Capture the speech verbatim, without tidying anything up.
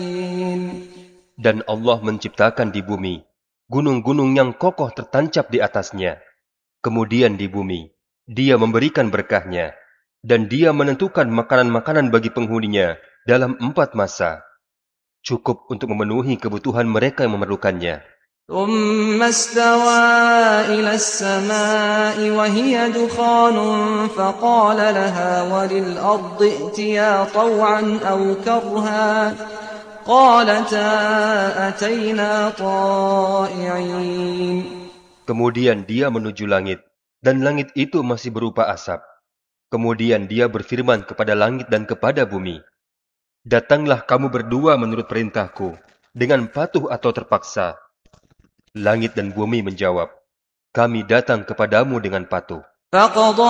Dan Allah menciptakan di bumi gunung-gunung yang kokoh tertancap di atasnya. Kemudian di bumi, Dia memberikan berkahnya, dan Dia menentukan makanan-makanan bagi penghuninya dalam empat masa, cukup untuk memenuhi kebutuhan mereka yang memerlukannya. ثم استوى إلى السماء وهي دخان فقال لها وللأرض ائتيا طوعا أو كرها قالتا أتينا طائعين. Kemudian Dia menuju langit, dan langit itu masih berupa asap. Kemudian Dia berfirman kepada langit dan kepada bumi, "Datanglah kamu berdua menurut perintahku, dengan patuh atau terpaksa." Langit dan bumi menjawab, "Kami datang kepadamu dengan patuh."